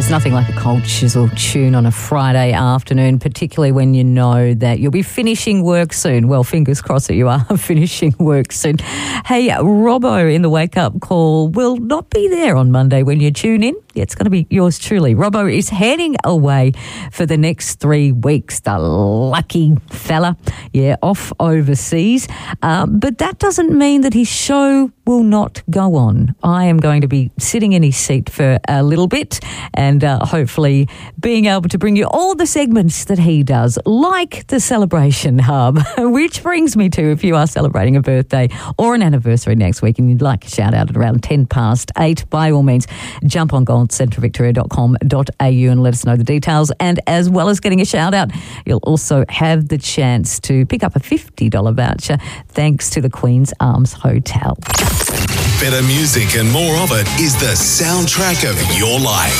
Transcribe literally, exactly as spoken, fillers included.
there's nothing like a cold chisel tune on a Friday afternoon, particularly when you know that you'll be finishing work soon. Well, fingers crossed that you are finishing work soon. Hey, Robbo in the wake-up call will not be there on Monday when you tune in. Yeah, it's going to be yours truly. Robbo is heading away for the next three weeks. The lucky fella. Yeah, off overseas. Um, but that doesn't mean that his show will not go on. I am going to be sitting in his seat for a little bit and uh, hopefully being able to bring you all the segments that he does, like the Celebration Hub, which brings me to, if you are celebrating a birthday or an anniversary next week and you'd like a shout out at around ten past eight, by all means, jump on gold central victoria dot com dot a u and let us know the details. And as well as getting a shout out, you'll also have the chance to pick up a fifty dollars voucher thanks to the Queen's Arms Hotel. Better music and more of it is the soundtrack of your life.